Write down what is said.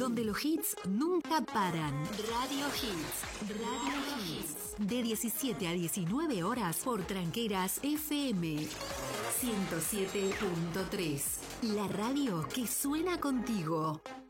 donde los hits nunca paran. Radio Hits. Radio Hits. De 17 a 19 horas por Tranqueras FM 107.3. La radio que suena contigo.